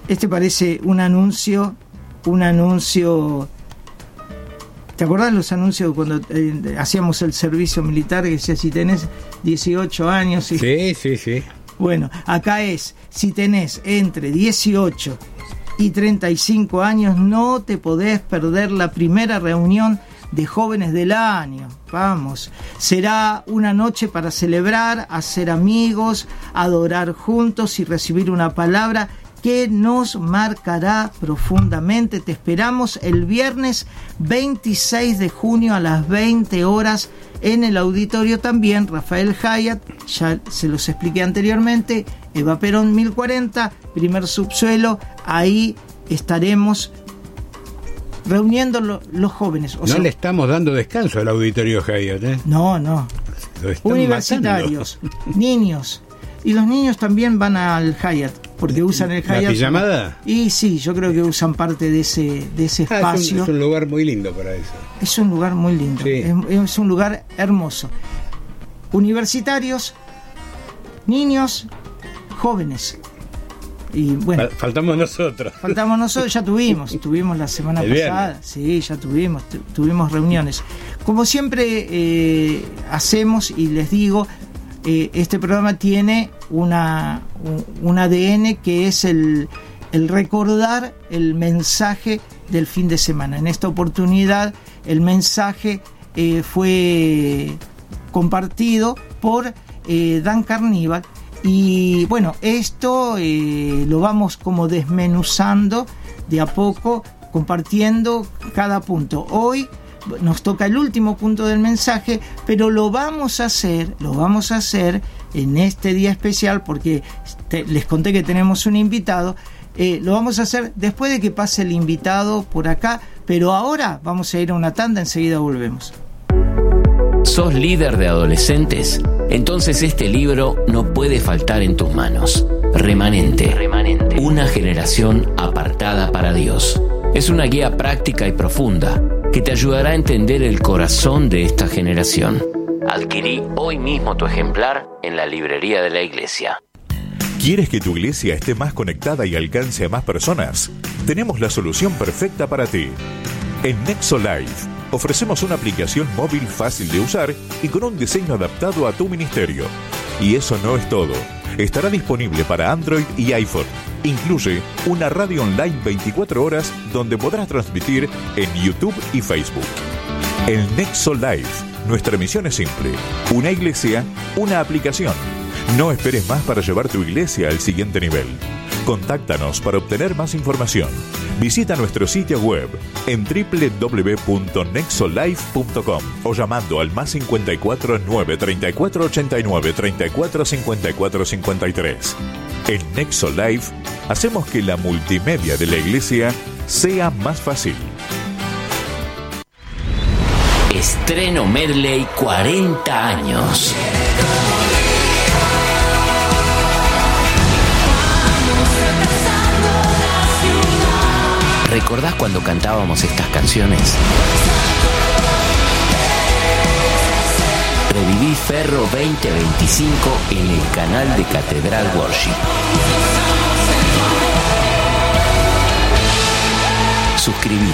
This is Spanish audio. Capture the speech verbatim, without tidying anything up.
Este parece un anuncio, un anuncio... ¿Te acordás los anuncios cuando eh, hacíamos el servicio militar que decía si tenés dieciocho años? Y... Sí, sí, sí. Bueno, acá es, si tenés entre dieciocho y treinta y cinco años, no te podés perder la primera reunión de jóvenes del año. Vamos, será una noche para celebrar, hacer amigos, adorar juntos y recibir una palabra que nos marcará profundamente. Te esperamos el viernes veintiséis de junio a las veinte horas en el auditorio también Rafael Hyatt, ya se los expliqué anteriormente, Eva Perón mil cuarenta, primer subsuelo. Ahí estaremos reuniendo lo, los jóvenes. O no sea, le estamos dando descanso al auditorio Hyatt, ¿eh? No, no. Universitarios, matando. Niños. Y los niños también van al Hyatt, porque usan el Hyatt. ¿La pijamada? Y sí, yo creo que usan parte de ese, de ese espacio. Ah, es, un, es un lugar muy lindo para eso. Es un lugar muy lindo, sí. es, es un lugar hermoso. Universitarios, niños, jóvenes. Y bueno, faltamos nosotros. Faltamos nosotros, ya tuvimos, tuvimos la semana el pasada, viernes. Sí, ya tuvimos, tu, tuvimos reuniones. Como siempre eh, hacemos y les digo, eh, este programa tiene una un, un A D N que es el, el recordar el mensaje del fin de semana. En esta oportunidad el mensaje eh, fue compartido por eh, Dan Carníbal. Y bueno, esto eh, lo vamos como desmenuzando de a poco, compartiendo cada punto. Hoy nos toca el último punto del mensaje, pero lo vamos a hacer, lo vamos a hacer en este día especial, porque te, les conté que tenemos un invitado. Eh, lo vamos a hacer después de que pase el invitado por acá, pero ahora vamos a ir a una tanda, enseguida volvemos. ¿Sos líder de adolescentes? Entonces este libro no puede faltar en tus manos. Remanente, Remanente, una generación apartada para Dios. Es una guía práctica y profunda que te ayudará a entender el corazón de esta generación. Adquirí hoy mismo tu ejemplar en la librería de la iglesia. ¿Quieres que tu iglesia esté más conectada y alcance a más personas? Tenemos la solución perfecta para ti. En Nexo Life ofrecemos una aplicación móvil fácil de usar y con un diseño adaptado a tu ministerio. Y eso no es todo. Estará disponible para Android y iPhone. Incluye una radio online veinticuatro horas donde podrás transmitir en YouTube y Facebook. El Nexo Life. Nuestra misión es simple. Una iglesia, una aplicación. No esperes más para llevar tu iglesia al siguiente nivel. Contáctanos para obtener más información. Visita nuestro sitio web en doble u doble u doble u punto nexolife punto com o llamando al más cincuenta y cuatro, nueve treinta y cuatro ochenta y nueve, treinta y cuatro cincuenta y cuatro cincuenta y tres. En Nexo Life hacemos que la multimedia de la iglesia sea más fácil. Estreno Medley cuarenta años. ¿Recordás cuando cantábamos estas canciones? Reviví Ferro veinte veinticinco en el canal de Catedral Worship. Suscríbete.